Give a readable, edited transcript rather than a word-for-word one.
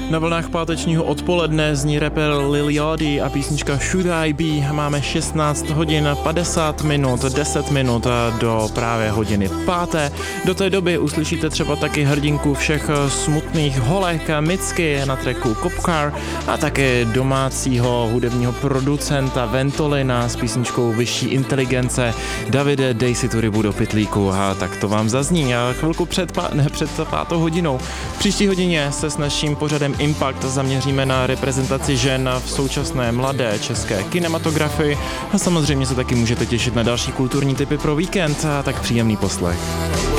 Na vlnách pátečního odpoledne zní rapper Lil Yachty a písnička Should I Be. Máme 16 hodin 50 minut, 10 minut do právě hodiny páté. Do té doby uslyšíte třeba taky hrdinku všech smutných holek Micky na tracku Copcar a také domácího hudebního producenta Ventolina s písničkou Vyšší inteligence. Davide, dej si tu rybu do pytlíku a tak to vám zazní. A chvilku před pátou hodinou. V příští hodině se s naším pořadem Impact zaměříme na reprezentaci žen v současné mladé české kinematografii a samozřejmě se taky můžete těšit na další kulturní tipy pro víkend, a tak příjemný poslech.